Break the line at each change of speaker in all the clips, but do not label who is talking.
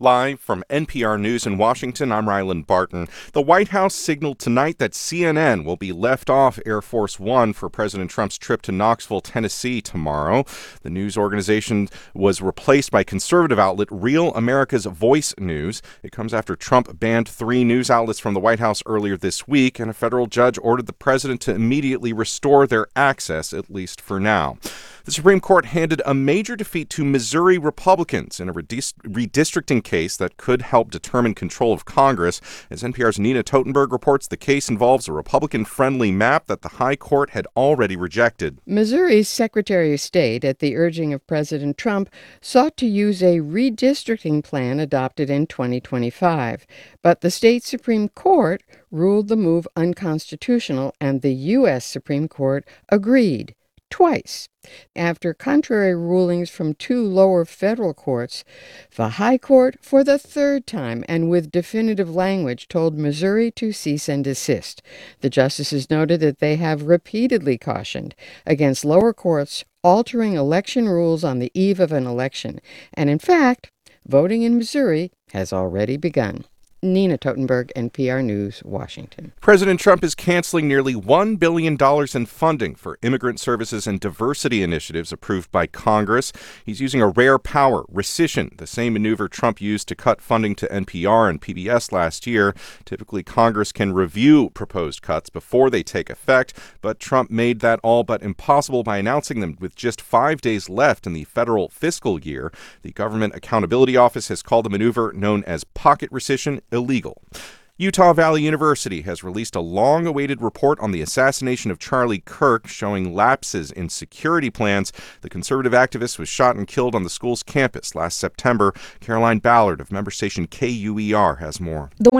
Live from NPR News in Washington, I'm Ryland Barton. The White House signaled tonight that CNN will be left off Air Force One for President Trump's trip to Knoxville, Tennessee tomorrow. The news organization was replaced by conservative outlet Real America's Voice News. It comes after Trump banned 3 news outlets from the White House earlier this week, and a federal judge ordered the president to immediately restore their access, at least for now. The Supreme Court handed a major defeat to Missouri Republicans in a redistricting case that could help determine control of Congress. As NPR's Nina Totenberg reports, the case involves a Republican-friendly map that the High Court had already rejected.
Missouri's Secretary of State, at the urging of President Trump, sought to use a redistricting plan adopted in 2025. But the state Supreme Court ruled the move unconstitutional, and the U.S. Supreme Court agreed. Twice. After contrary rulings from 2 lower federal courts, the High Court, for the 3rd time and with definitive language, told Missouri to cease and desist. The justices noted that they have repeatedly cautioned against lower courts altering election rules on the eve of an election. And in fact, voting in Missouri has already begun. Nina Totenberg, NPR News, Washington.
President Trump is canceling nearly $1 billion in funding for immigrant services and diversity initiatives approved by Congress. He's using a rare power, rescission, the same maneuver Trump used to cut funding to NPR and PBS last year. Typically, Congress can review proposed cuts before they take effect, but Trump made that all but impossible by announcing them with just 5 days left in the federal fiscal year. The Government Accountability Office has called the maneuver, known as pocket rescission, illegal. Utah Valley University has released a long-awaited report on the assassination of Charlie Kirk, showing lapses in security plans. The conservative activist was shot and killed on the school's campus last September. Caroline Ballard of member station KUER has more.
The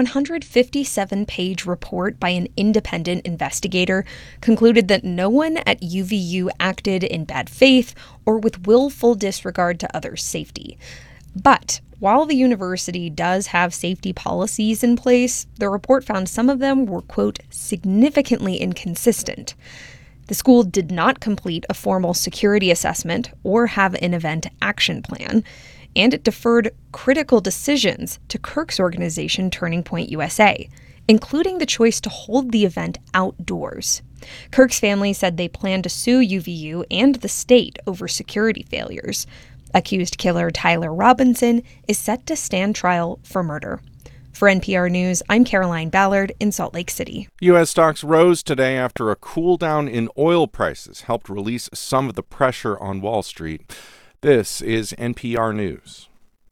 157-page report by an independent investigator concluded that no one at UVU acted in bad faith or with willful disregard to others' safety. But while the university does have safety policies in place, the report found some of them were, quote, significantly inconsistent. The school did not complete a formal security assessment or have an event action plan, and it deferred critical decisions to Kirk's organization, Turning Point USA, including the choice to hold the event outdoors. Kirk's family said they plan to sue UVU and the state over security failures. Accused killer Tyler Robinson is set to stand trial for murder. For NPR News, I'm Caroline Ballard in Salt Lake City.
U.S. stocks rose today after a cool down in oil prices helped release some of the pressure on Wall Street. This is NPR News.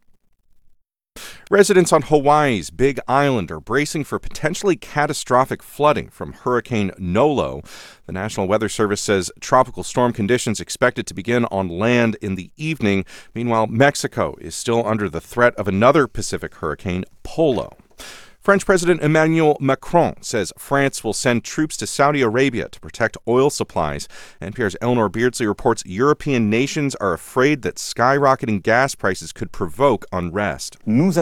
Residents on Hawaii's Big Island are bracing for potentially catastrophic flooding from Hurricane Nolo. The National Weather Service says tropical storm conditions expected to begin on land in the evening. Meanwhile, Mexico is still under the threat of another Pacific hurricane, Polo. French President Emmanuel Macron says France will send troops to Saudi Arabia to protect oil supplies. NPR's Eleanor Beardsley reports European nations are afraid that skyrocketing gas prices could provoke unrest.
We are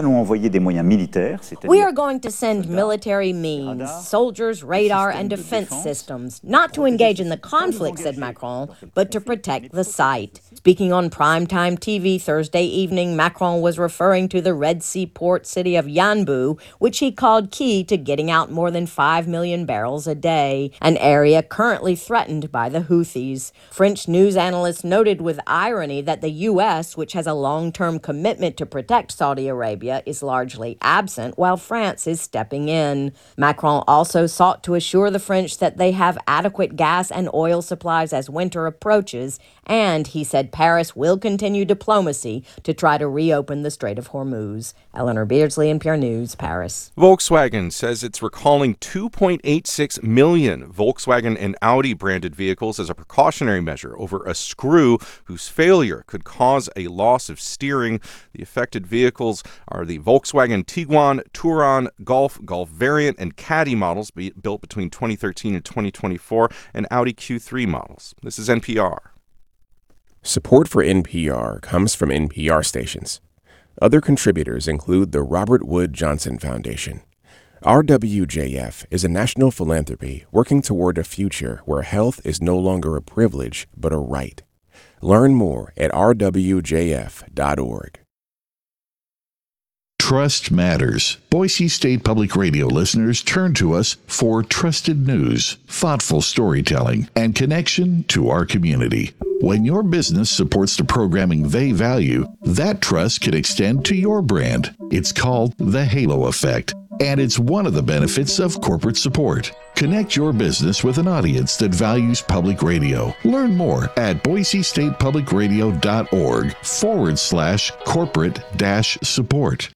going to send military means, soldiers, radar, and defense systems, not to engage in the conflict, said Macron, but to protect the site. Speaking on primetime TV Thursday evening, Macron was referring to the Red Sea port city of Yanbu, which he called key to getting out more than 5 million barrels a day, an area currently threatened by the Houthis. French news analysts noted with irony that the U.S., which has a long-term commitment to protect Saudi Arabia, is largely absent, while France is stepping in. Macron also sought to assure the French that they have adequate gas and oil supplies as winter approaches, and he said Paris will continue diplomacy to try to reopen the Strait of Hormuz. Eleanor Beardsley, NPR News, Paris.
Volkswagen says it's recalling 2.86 million Volkswagen and Audi branded vehicles as a precautionary measure over a screw whose failure could cause a loss of steering. The affected vehicles are the Volkswagen Tiguan, Touran, Golf, Golf Variant, and Caddy models built between 2013 and 2024, and Audi Q3 models. This is NPR.
Support for NPR comes from NPR stations. Other contributors include the Robert Wood Johnson Foundation. RWJF is a national philanthropy working toward a future where health is no longer a privilege but a right. Learn more at rwjf.org.
Trust matters. Boise State Public Radio listeners turn to us for trusted news, thoughtful storytelling, and connection to our community. When your business supports the programming they value, that trust can extend to your brand. It's called the Halo Effect, and it's one of the benefits of corporate support. Connect your business with an audience that values public radio. Learn more at boisestatepublicradio.org/corporate-support.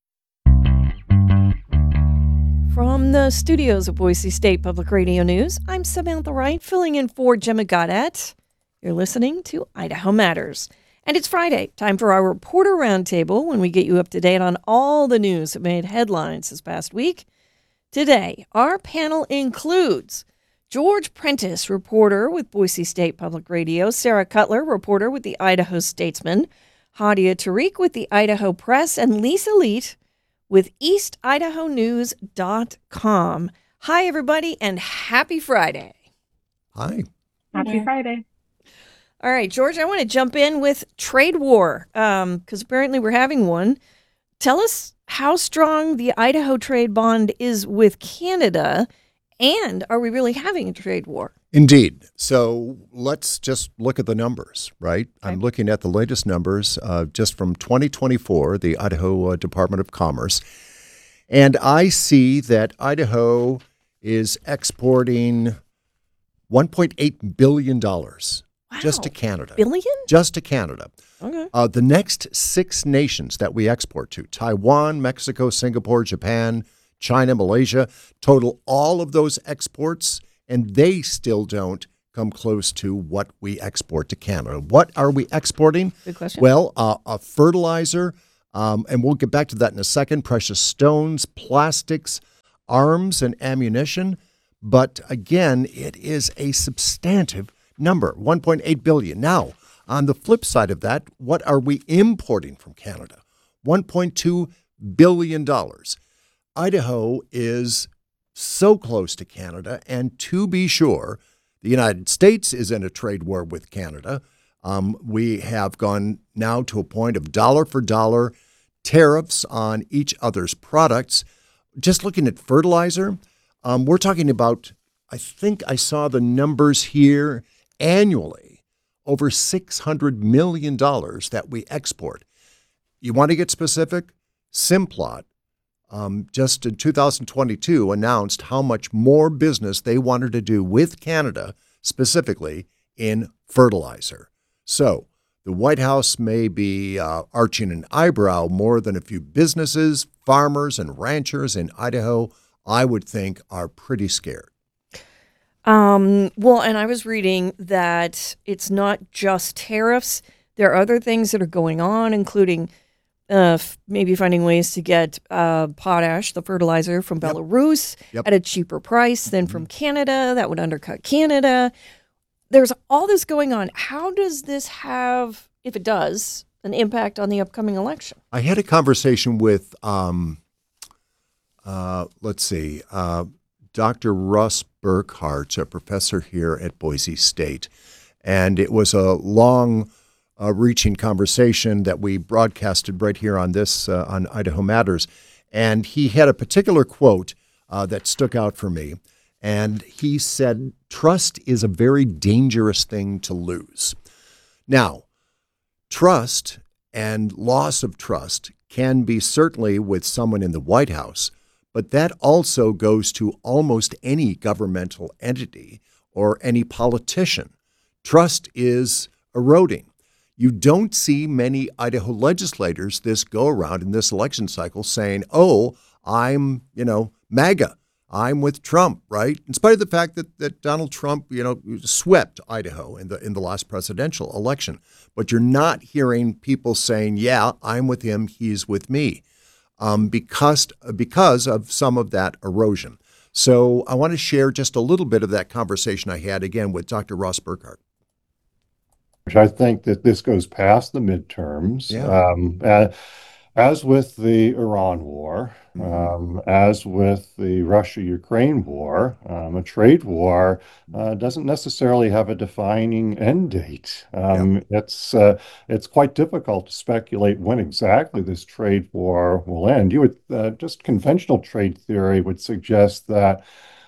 From the studios of Boise State Public Radio News, I'm Samantha Wright, filling in for Gemma Gaudette. You're listening to Idaho Matters. And it's Friday, time for our Reporter Roundtable, when we get you up to date on all the news that made headlines this past week. Today, our panel includes George Prentice, reporter with Boise State Public Radio, Sarah Cutler, reporter with the Idaho Statesman, Hadia Tariq with the Idaho Press, and Lisa Leet with EastIdahoNews.com. Hi, everybody, and happy Friday.
Hi.
Happy Friday.
All right, George, I want to jump in with trade war, because apparently we're having one. Tell us how strong the Idaho trade bond is with Canada, and are we really having a trade war?
Indeed. So let's just look at the numbers, right? Okay. I'm looking at the latest numbers just from 2024, the Idaho Department of Commerce, and I see that Idaho is exporting $1.8 billion.
Wow.
Just to Canada.
Billion?
Just to Canada.
Okay.
The next 6 nations that we export to, Taiwan, Mexico, Singapore, Japan, China, Malaysia, total all of those exports, and they still don't come close to what we export to Canada. What are we exporting?
Good question.
Well, a fertilizer, and we'll get back to that in a second, precious stones, plastics, arms, and ammunition. But again, it is a substantive number, 1.8 billion. Now, on the flip side of that, what are we importing from Canada? $1.2 billion. Idaho is so close to Canada, and to be sure, the United States is in a trade war with Canada. We have gone now to a point of dollar for dollar tariffs on each other's products. Just looking at fertilizer, we're talking about, I think I saw the numbers here, annually, over $600 million that we export. You want to get specific? Simplot, just in 2022, announced how much more business they wanted to do with Canada, specifically in fertilizer. So the White House may be arching an eyebrow more than a few businesses, farmers, and ranchers in Idaho, I would think, are pretty scared.
Well, and I was reading that it's not just tariffs. There are other things that are going on, including maybe finding ways to get potash, the fertilizer, from Belarus at a cheaper price than from Canada. That would undercut Canada. There's all this going on. How does this have, if it does, an impact on the upcoming election?
I had a conversation with, Dr. Russ Burkhardt, a professor here at Boise State. And it was a long-reaching conversation that we broadcasted right here on this, on Idaho Matters. And he had a particular quote that stuck out for me. And he said, trust is a very dangerous thing to lose. Now, trust and loss of trust can be certainly with someone in the White House, but that also goes to almost any governmental entity or any politician. Trust is eroding. You don't see many Idaho legislators this go around in this election cycle saying, oh, I'm, MAGA. I'm with Trump, right? In spite of the fact that Donald Trump, swept Idaho in the last presidential election. But you're not hearing people saying, yeah, I'm with him, he's with me. Because of some of that erosion. So I want to share just a little bit of that conversation I had, again, with Dr. Ross Burkhardt.
I think that this goes past the midterms.
Yeah.
As with the Iran war, as with the Russia-Ukraine war, a trade war doesn't necessarily have a defining end date. It's quite difficult to speculate when exactly this trade war will end. You would just conventional trade theory would suggest that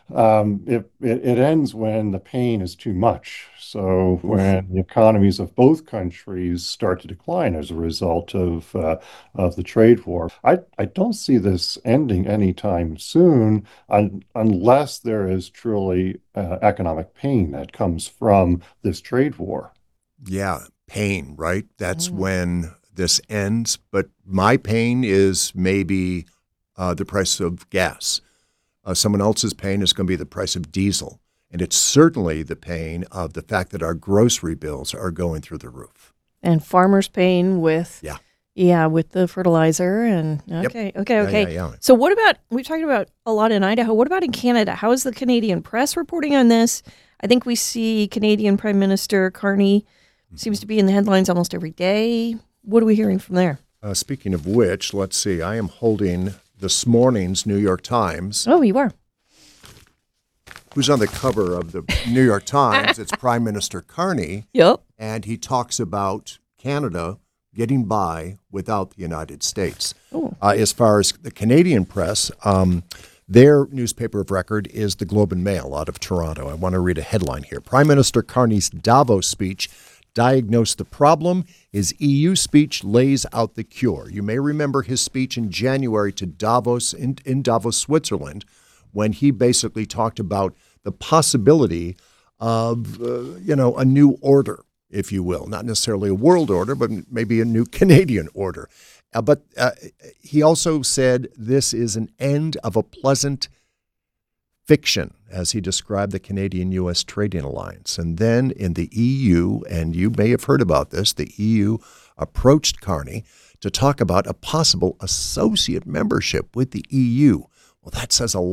it ends when the pain is too much. So when the economies of both countries start to decline as a result of the trade war, I don't see this ending anytime soon, unless there is truly economic pain that comes from this trade war.
Yeah, pain, right? That's when this ends. But my pain is maybe the price of gas. Someone else's pain is going to be the price of diesel. And it's certainly the pain of the fact that our grocery bills are going through the roof.
And farmers' pain with, with the fertilizer. And okay.
Yeah.
So what about, we've talked about a lot in Idaho. What about in Canada? How is the Canadian press reporting on this? I think we see Canadian Prime Minister Carney seems to be in the headlines almost every day. What are we hearing from there?
Speaking of which, let's see. I am holding this morning's New York Times.
Oh, you are?
Who's on the cover of the New York Times? It's Prime Minister Carney.
Yep.
And he talks about Canada getting by without the United States. As far as the Canadian press, their newspaper of record is the Globe and Mail out of Toronto. I want to read a headline here. Prime Minister Carney's Davos speech diagnosed the problem. His EU speech lays out the cure. You may remember his speech in January to Davos, in Davos, Switzerland, when he basically talked about the possibility of, a new order, if you will. Not necessarily a world order, but maybe a new Canadian order. But he also said this is an end of a pleasant fiction, as he described the Canadian-U.S. trading alliance. And then in the EU, and you may have heard about this, the EU approached Carney to talk about a possible associate membership with the EU. Well, that says a